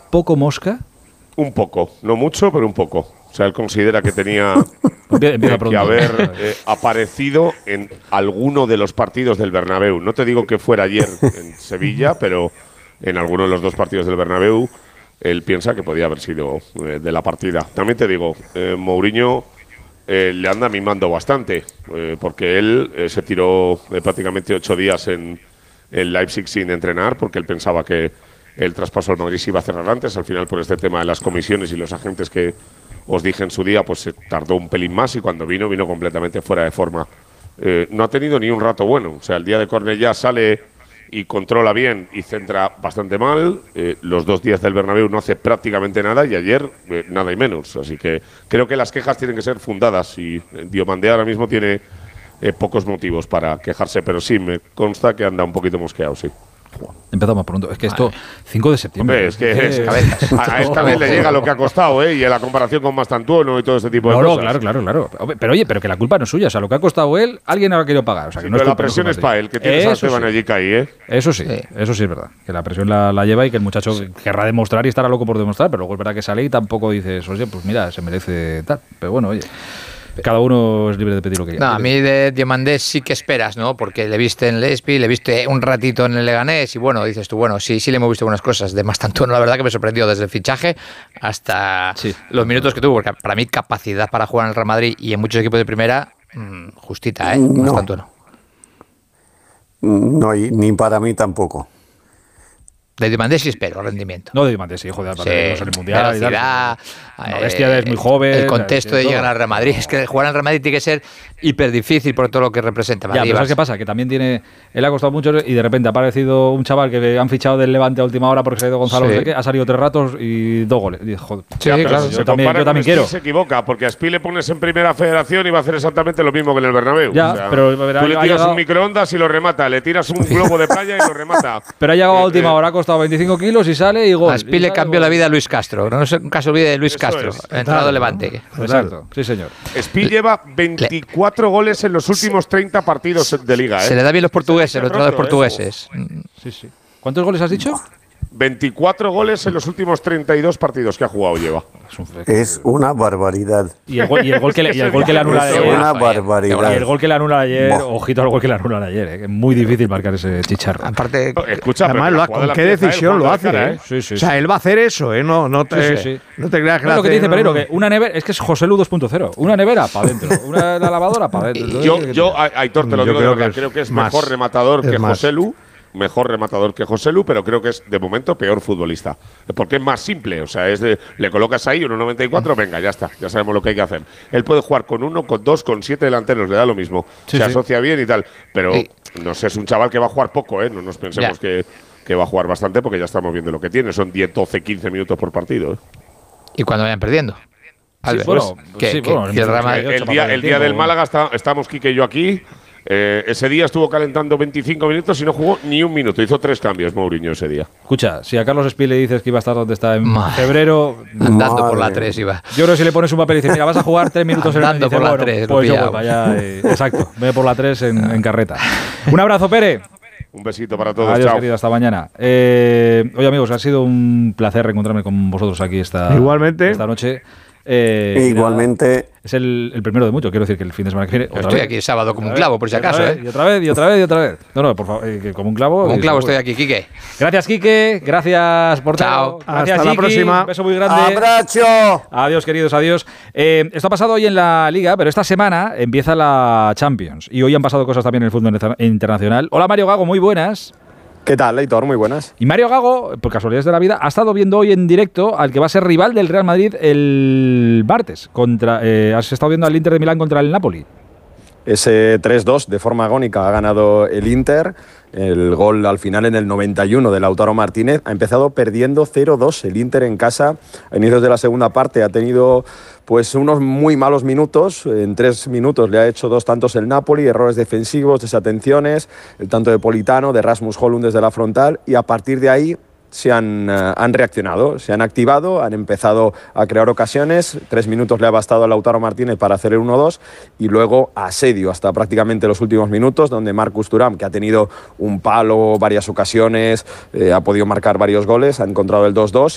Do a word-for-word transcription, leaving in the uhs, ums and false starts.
poco mosca? Un poco, no mucho, pero un poco. O sea, él considera que tenía eh, que haber eh, aparecido en alguno de los partidos del Bernabéu. No te digo que fuera ayer en Sevilla, pero en alguno de los dos partidos del Bernabéu él piensa que podía haber sido eh, de la partida. También te digo, eh, Mourinho eh, le anda mimando bastante, eh, porque él eh, se tiró eh, prácticamente ocho días en el Leipzig sin entrenar, porque él pensaba que el traspaso al Madrid se iba a cerrar antes. Al final, por este tema de las comisiones y los agentes que os dije en su día, pues se tardó un pelín más y cuando vino, vino completamente fuera de forma. Eh, no ha tenido ni un rato bueno. O sea, el día de Cornellá sale y controla bien y centra bastante mal. Eh, los dos días del Bernabéu no hace prácticamente nada y ayer eh, nada y menos. Así que creo que las quejas tienen que ser fundadas y Diomandé ahora mismo tiene eh, pocos motivos para quejarse, pero sí, me consta que anda un poquito mosqueado, sí. Empezamos pronto. Es que esto, cinco de septiembre. Hombre, es que es, cabezas. A, a esta vez le llega lo que ha costado, ¿eh? Y en la comparación con Mastantuono y todo este tipo de no, cosas. No, claro, claro, claro. Pero oye, pero que la culpa no es suya. O sea, lo que ha costado él, alguien habrá querido pagar. O sea, que sí, no pero es la presión es para él, que tienes a Esteban allí ahí, ¿eh? Eso sí, sí, eso sí es verdad. Que la presión la, la lleva y que el muchacho sí. querrá demostrar y estará loco por demostrar, pero luego es verdad que sale y tampoco dices, oye, pues mira, se merece tal. Pero bueno, oye. Cada uno es libre de pedir lo que quiera. No, a mí de Diomandé sí que esperas, ¿no? Porque le viste en Lespi, le viste un ratito en el Leganés y bueno, dices tú, bueno, sí, sí le hemos visto unas cosas. De Mastantuono, la verdad que me sorprendió desde el fichaje hasta sí. los minutos que tuvo, porque para mí capacidad para jugar en el Real Madrid y en muchos equipos de primera, mmm, justita, ¿eh? No. Mastantuono. No, y ni para mí tampoco. De Diomandé sí espero rendimiento. No de Diomandé, sí, joder, para sí, sí, el mundial velocidad, y tal. La bestia eh, es muy joven. El contexto de llegar al Real Madrid. Es que jugar al Real Madrid tiene que ser hiper difícil por todo lo que representa. Ya, pero ¿sabes qué pasa? Que también tiene. Él ha costado mucho y de repente ha aparecido un chaval que han fichado del Levante a última hora porque se ha ido Gonzalo, sí. no sé qué, ha salido tres ratos y dos goles. Y, joder, sí, sí, claro. Yo también, yo también quiero. Se equivoca porque a Spi le pones en primera federación y va a hacer exactamente lo mismo que en el Bernabéu. Ya, o sea, pero verá, tú le tiras llegado... un microondas y lo remata, le tiras un globo de playa y lo remata. Pero ha llegado a última hora, ha costado veinticinco kilos y sale y gol. A Spi le cambió la vida a Luis Castro. No se nunca se olvide de Luis Eso Castro, es. entrado Levante. Exacto, sí señor. Spi lleva veinticuatro le... goles en los últimos treinta partidos de liga. ¿eh? Se le da bien los portugueses, los entrenadores portugueses. Sí, sí. ¿Cuántos goles has dicho? veinticuatro goles en los últimos treinta y dos partidos que ha jugado lleva. Es, un es una barbaridad. Y el gol, y el gol que le, y el gol que le anula es ayer. una barbaridad. Y el gol que le anula ayer, Boh. ojito al gol que le anula ayer, ¿eh? Es muy difícil marcar ese chicharro. Aparte, escucha, además, lo, ¿con qué decisión lo hace? ¿eh? Sí, sí, o sea, sí. él va a hacer eso, ¿eh? No, no te, sí, sí, sí. No te creas que no, lo lo que hace, dice no, Pereiro, no. que una nevera, es que es José Lu dos punto cero. Una nevera para adentro, una la lavadora para adentro. Yo, yo, Aitor, te lo yo digo creo de verdad, que es creo que es más, mejor rematador es que más. José Lu. Mejor rematador que José Lu, pero creo que es de momento peor futbolista. Porque es más simple, o sea, es de le colocas ahí uno noventa y cuatro, venga, ya está, ya sabemos lo que hay que hacer. Él puede jugar con uno, con dos, con siete delanteros, le da lo mismo. Sí, se sí. asocia bien y tal, pero sí. no sé, es un chaval que va a jugar poco, ¿eh? No nos pensemos que, que va a jugar bastante porque ya estamos viendo lo que tiene, son diez, doce, quince minutos por partido. ¿eh? Y cuando vayan perdiendo. Sí, bueno, que, sí, que, bueno, que el, Rama, el, el día, el día del Málaga está, estamos Quique y yo aquí. Eh, ese día estuvo calentando veinticinco minutos y no jugó ni un minuto. Hizo tres cambios Mourinho ese día. Escucha, si a Carlos Espí le dices que iba a estar donde está en Madre. febrero… Andando Madre. por la tres iba. Yo creo que si le pones un papel y dices, mira, vas a jugar tres minutos en el Andando por la bueno, tres, pues lo yo voy para allá. Eh, exacto, ve por la tres en, en carreta. Un abrazo, Pere. Un besito para todos. Adiós, chao. querido, hasta mañana. Eh, oye, amigos, ha sido un placer reencontrarme con vosotros aquí esta, Igualmente. esta noche. Eh, Igualmente. Es el, el primero de muchos, quiero decir que el fin de semana que viene. Otra estoy vez, aquí el sábado como un vez, clavo, por si acaso, vez, ¿eh? Y otra vez, y otra vez, y otra vez. No, no, por favor, eh, que como un clavo. Como un clavo estoy seguro. aquí, Quique. Gracias, Quique. Gracias, Portero. Chao. Gracias, Hasta la Chiqui. próxima. Un beso muy grande. ¡Abrazo! Adiós, queridos, adiós. Eh, esto ha pasado hoy en la Liga, pero esta semana empieza la Champions. Y hoy han pasado cosas también en el fútbol internacional. Hola, Mario Gago, muy buenas. ¿Qué tal, Aitor? Muy buenas. Y Mario Gago, por casualidades de la vida, ha estado viendo hoy en directo al que va a ser rival del Real Madrid el martes. Contra, eh, has estado viendo al Inter de Milán contra el Napoli. Ese tres dos de forma agónica ha ganado el Inter. El gol al final en el noventa y uno de Lautaro Martínez. Ha empezado perdiendo cero dos el Inter en casa. A inicios de la segunda parte ha tenido pues unos muy malos minutos. En tres minutos le ha hecho dos tantos el Napoli, errores defensivos, desatenciones, el tanto de Politano, de Rasmus Højlund desde la frontal, y a partir de ahí se han, uh, han reaccionado, se han activado, han empezado a crear ocasiones. Tres minutos le ha bastado a Lautaro Martínez para hacer el uno dos y luego asedio hasta prácticamente los últimos minutos, donde Marcus Thuram, que ha tenido un palo, varias ocasiones, eh, ha podido marcar varios goles, ha encontrado el dos dos